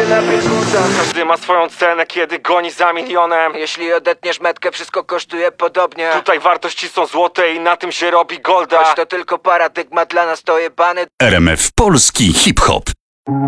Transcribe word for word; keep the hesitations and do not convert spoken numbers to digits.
Każdy na billboardach. Każdy ma swoją cenę, kiedy goni za milionem. Jeśli odetniesz metkę, wszystko kosztuje podobnie. Tutaj wartości są złote i na tym się robi golda. Choć to tylko paradygmat, dla nas to jebany R M F Polski Hip Hop.